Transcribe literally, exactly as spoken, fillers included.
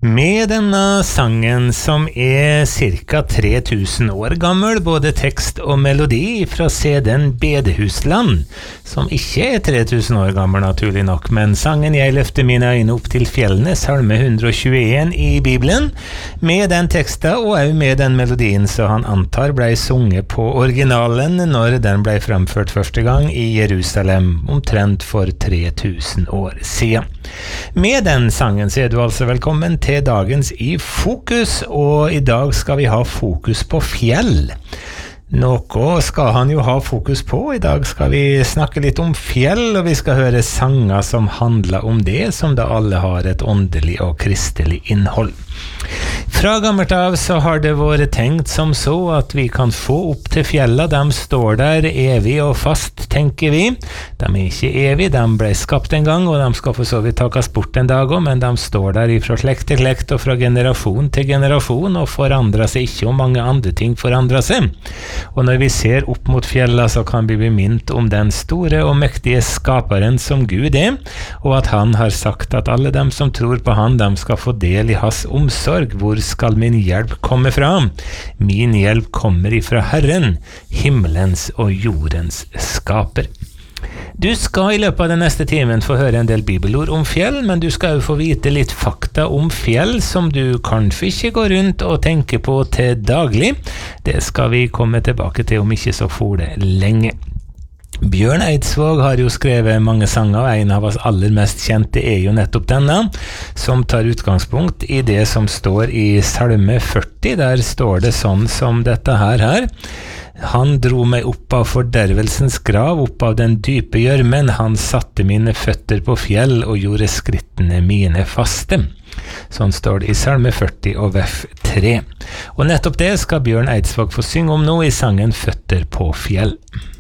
Med denne sangen som er cirka tre tusen år gammel, både tekst og melodi fra C D-en Bedehusland, som ikke er tre tusen år gammel naturlig nok, men sangen «Jeg løfter mine øyne opp til fjellene», salme one twenty-one i Bibelen, med den teksten og også med den melodien så han antar ble sunget på originalen når den ble fremført første gang i Jerusalem, omtrent for tre tusen år siden. Med den sangen så er du altså velkommen til dagens i Fokus, og i dag skal vi ha fokus på fjell. Noe skal han jo ha fokus på. I dag skal vi snakke litt om fjell, og vi skal høre sanger som handler om det, som da alle har et åndelig og kristelig innhold. Fra gammelt av så har det vært tenkt som så at vi kan få opp til fjella. De står der evig og fast, tenker vi. De er ikke evig, de ble skapt en gang, og de skal for så vidt takkes bort en dag også, men de står der fra slekt til slekt og fra generasjon til generasjon og forandrer seg ikke, og mange andre ting forandrer seg. Og når vi ser opp mot fjella så kan vi bli minnet om den store og mektige skaperen som Gud er, og at han har sagt at alle dem som tror på han, de skal få del i hans omsorg. Hvor skal min hjelp komme fra? Min hjelp kommer ifra Herren, himmelens og jordens skaper. Du skal i løpet av den neste timen få høre en del bibelord om fjell, men du skal jo få vite litt fakta om fjell som du kanskje ikke går rundt og tenker på til daglig. Det skal vi komme tilbake til om ikke så for det lenge. Bjørn Eidsvåg har jo skrevet mange sanger, og en av oss aller mest kjente er jo nettopp denne, som tar utgangspunkt i det som står i salme førti. Der står det sånn som dette her her. Han dro meg opp av fordervelsens grav, opp av den dype gjørmen. Han satte mine føtter på fjell og gjorde skrittene mine faste. Sånn står det i salme førti og vers tre. Og nettopp det skal Bjørn Eidsvåg få synge om nå i sangen Føtter på fjell.